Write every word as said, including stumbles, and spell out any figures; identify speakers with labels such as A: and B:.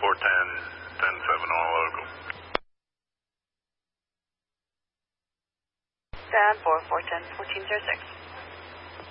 A: four ten, ten seven all local.
B: Dad, four four ten, fourteen zero six.